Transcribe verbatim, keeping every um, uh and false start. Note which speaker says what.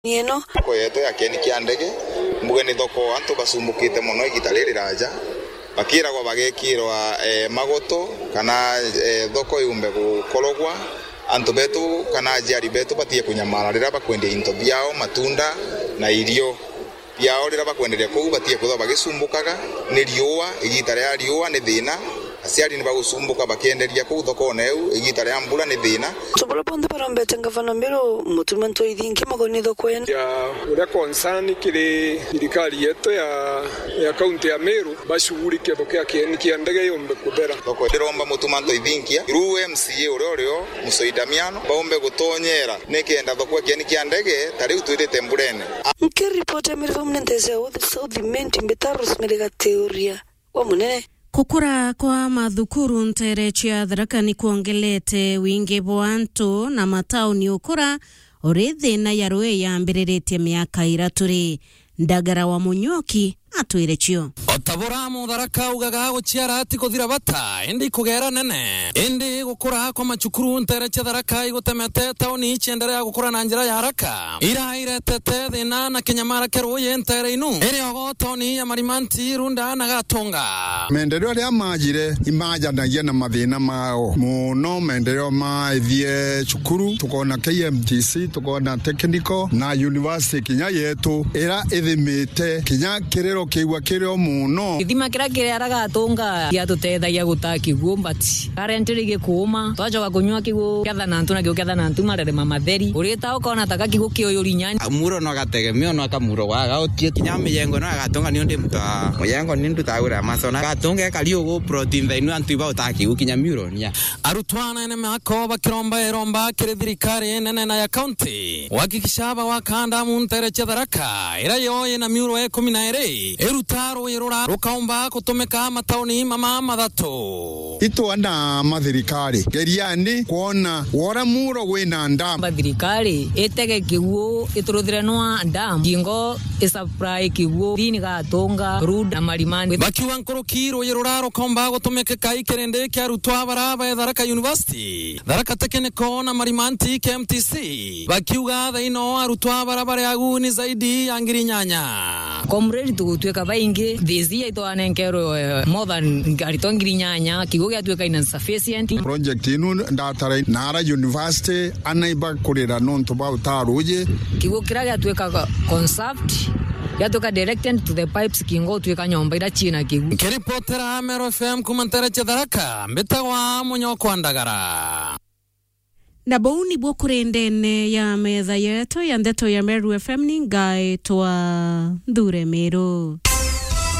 Speaker 1: Nieno
Speaker 2: ko yeto yakeni kiandege mugeni thoko antu basumbukite muno igitariri raja bakira go bagekirwa eh, magoto kana eh, thoko yumbe gukorogwa antu betu kana jari betu batie kunyamara rira bakwendia into biao matunda na irio biao rira bakwenderia ku batie kutho bagisumbukaga ni riua igitare ya riua ni thina asiari ni bagusumbuka bakienderia ku thoko neu igitare ya mbura ni thina
Speaker 1: tubolo ponde parambe tengavana mbero mutumento idinki magoni thoko en
Speaker 3: ya ura konsani kile irikali yeto ya ya kaunti ya Meru bashughulike thoko ya kieni kiandege yombe kubera
Speaker 2: thoko diromba mutumanto idinkia ru M C A urorio musoidamiano baombe gutonyera nekenda thoko ya kieni kiandege tari utwirite mburene
Speaker 1: nke report ya mirva mnendeze o the south menti mbetaros merega teoria wa munene
Speaker 4: kukura kwa mathukuru nterechia Tharaka ni kuongelete wingi bwantu na matauni ukura uri thina ya rue yambiriretie miaka iraturi Ndagara wa Munyoki atwirechio
Speaker 5: otabora mu Tharaka ugaga guciara ati kuthira bata indi kugera nene indi gukura kwa macukuru nterechia Tharaka igutemete tauni ichendere ya gukura na njira ya haraka ira iretete thina na kinyamara keruye ntere inu iri ogo tauni ya Marimanti Runda na Gatunga
Speaker 6: mendereo ria majire imajanagia na mathina mao muno mendereo ma ithie cukuru tukona K M T C tukona technical na university kinya yetu ira ithimite kinya kirero kiwa kireo muno
Speaker 7: ithima kira kire araga Gatunga ya tutethagia gutaki gumbati karentiri gikuma twajoga kunywa kigu ketha na ntuna kigu ketha na ntuma rere mamatheri urita ukona taka kigu kioyuri nyanya
Speaker 8: muro no gategemeo no akamuro waga otie kinya miyengo no Gatunga ni ndi muta muyengo ni ndu tagura masona Gatunga ekali go protein thainu antu iba utaki ukinya muro nia
Speaker 5: arutwana ene mako bakiromba eromba kire thirikari nene na ya county wakikishaba wakanda munterechia Tharaka ira yoye na muro e kumi na ere erutaro irora rukaomba kutumeka matauni mama mathatu
Speaker 6: itwana mathirikari geriani kuona wora muro wina ndam
Speaker 7: mathirikari etege kigu ituruthire no ndam kingo isupply kigu thini Gatunga Runda na Marimanti
Speaker 5: bakiwa nkorokiro irora rukaomba gutumeka kai kerende kya rutwa baraba ya Tharaka University Tharaka Technical na Marimanti K M T C bakiuga thaino arutwa barabara ya guni zaidi ya ngiri nyanya
Speaker 7: komredi tugutweka baingi thizia itwane nkero more than garito ngiri nyanya kigo gyatweka insufficient
Speaker 6: project inu ndatara Nara University anaiba kurira nonto ba utaruje
Speaker 7: kigo kira gyatweka concept yatoka directed to the pipes kingo tweka nyomba ira china kigu
Speaker 5: kiripotera Meru F M kumanterechia Tharaka mbetagwa Munyoko Ndagara
Speaker 4: na bouni bokurendene ya metha yetu ya ndeto ya Meru F M ni ngai twa Ndure Meru.